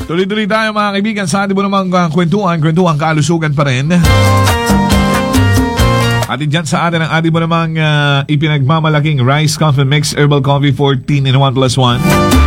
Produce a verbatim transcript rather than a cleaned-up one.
Tuloy-tuloy tayo mga kaibigan sa ating mo namang uh, kwentuhan, kwentuhan kalusugan pa rin. At dyan sa atin ang ating mo namang uh, ipinagmamalaking Rice Coffee Mix Herbal Coffee fourteen in one plus one.